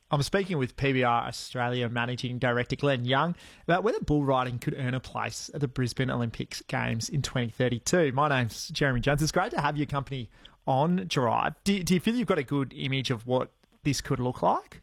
I'm speaking with PBR Australia Managing Director Glenn Young about whether bull riding could earn a place at the Brisbane Olympics Games in 2032. My name's Jeremy Jones. It's great to have your company on Drive. Do you feel you've got a good image of what this could look like?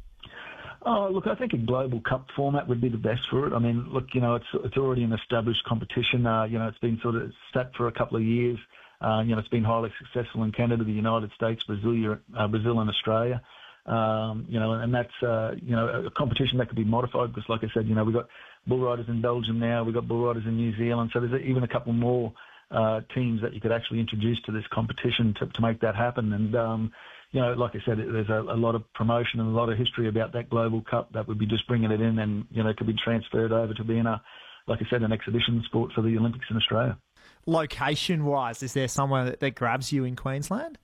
Oh, look, I think a global cup format would be the best for it. I mean, look, it's already an established competition. It's been sort of set for a couple of years. It's been highly successful in Canada, the United States, Brazil and Australia. And that's, a competition that could be modified because, like I said, we've got bull riders in Belgium now, we've got bull riders in New Zealand, so there's even a couple more teams that you could actually introduce to this competition to make that happen. And, like I said, there's a lot of promotion and a lot of history about that Global Cup that would be just bringing it in and, could be transferred over to being like I said, an exhibition sport for the Olympics in Australia. Location-wise, is there somewhere that grabs you in Queensland?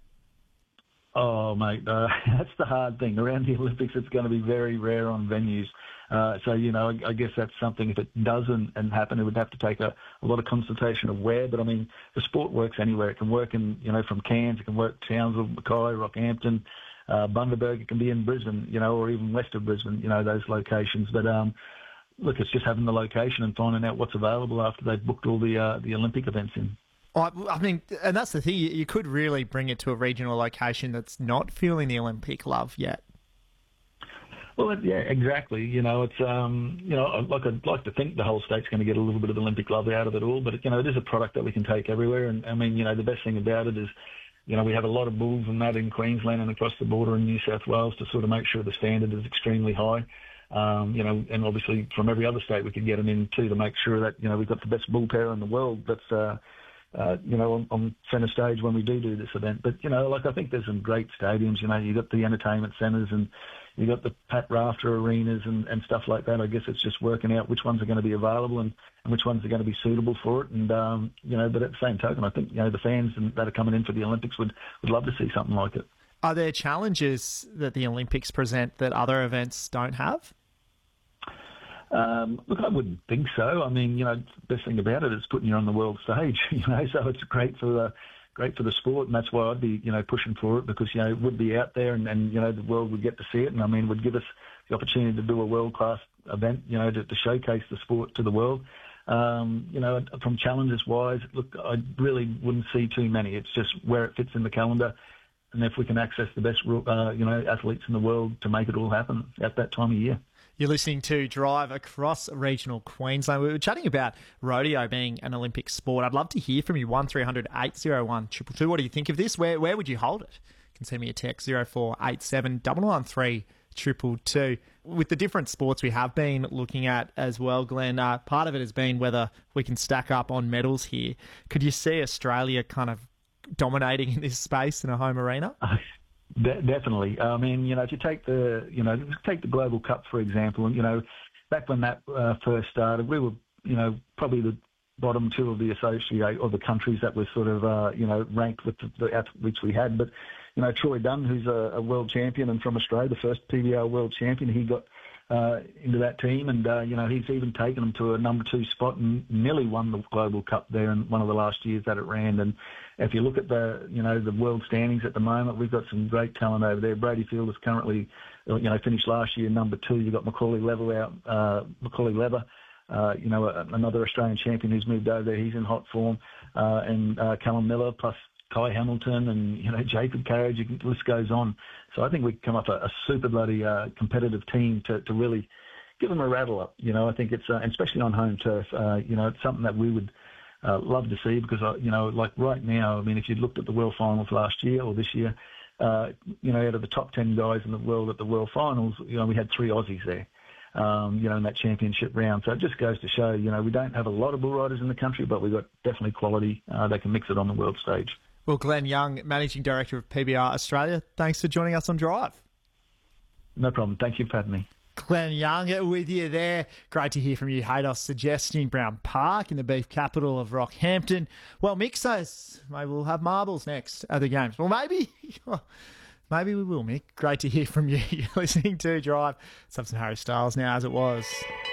Oh, mate, that's the hard thing. Around the Olympics, it's going to be very rare on venues. I guess that's something, if it doesn't happen, it would have to take a lot of consultation of where. But, I mean, the sport works anywhere. It can work in, from Cairns, it can work Townsville, Mackay, Rockhampton, Bundaberg, it can be in Brisbane, or even west of Brisbane, those locations. But, look, it's just having the location and finding out what's available after they've booked all the Olympic events in. I mean, and that's the thing, you could really bring it to a regional location that's not feeling the Olympic love yet. Well, yeah, exactly. It's, I'd like to think the whole state's going to get a little bit of Olympic love out of it all, but, it is a product that we can take everywhere. And, I mean, the best thing about it is, we have a lot of bulls and that in Queensland and across the border in New South Wales to sort of make sure the standard is extremely high. And obviously from every other state we could get them in too to make sure that, we've got the best bull pair in the world that's, on centre stage when we do this event. But, I think there's some great stadiums, you've got the entertainment centres and you've got the Pat Rafter arenas and stuff like that. I guess it's just working out which ones are going to be available and which ones are going to be suitable for it. And, but at the same token, I think, the fans that are coming in for the Olympics would love to see something like it. Are there challenges that the Olympics present that other events don't have? Look, I wouldn't think so. I mean, the best thing about it is putting you on the world stage, so it's great for the sport, and that's why I'd be, pushing for it because, it would be out there and the world would get to see it, and I mean, would give us the opportunity to do a world-class event, to showcase the sport to the world. From challenges-wise, look, I really wouldn't see too many. It's just where it fits in the calendar, and if we can access the best, athletes in the world to make it all happen at that time of year. You're listening to Drive across regional Queensland. We were chatting about rodeo being an Olympic sport. I'd love to hear from you. 1300 801 222. What do you think of this? Where would you hold it? You can send me a text 0487 993 222. With the different sports we have been looking at as well, Glenn, part of it has been whether we can stack up on medals here. Could you see Australia kind of dominating in this space in a home arena? Definitely. I mean, if you take the Global Cup, for example, and, back when that first started, we were, probably the bottom two of the the countries that were sort of, ranked with the athletes we had. But, Troy Dunn, who's a world champion and from Australia, the first PBR world champion, he got into that team and, he's even taken them to a number 2 spot and nearly won the Global Cup there in one of the last years that it ran. And if you look at the world standings at the moment, we've got some great talent over there. Brady Field is currently, finished last year number 2. You've got Macaulay Lever, another Australian champion who's moved over there. He's in hot form. And Callum Miller plus Kai Hamilton and, Jacob Carriage, the list goes on. So I think we can come up a super bloody competitive team to really give them a rattle up. I think it's, especially on home turf, it's something that we would love to see because, like right now, I mean, if you looked at the World Finals last year or this year, out of the top 10 guys in the world at the World Finals, we had 3 Aussies there. In that championship round. So it just goes to show, we don't have a lot of bull riders in the country, but we've got definitely quality that can mix it on the world stage. Well, Glenn Young, Managing Director of PBR Australia, thanks for joining us on Drive. No problem. Thank you for having me. Glenn Young with you there. Great to hear from you. Haydos suggesting Brown Park in the beef capital of Rockhampton. Well, Mick says maybe we'll have marbles next at the games. Well, maybe we will, Mick. Great to hear from you. You're listening to Drive. Let's have some Harry Styles now, as it was.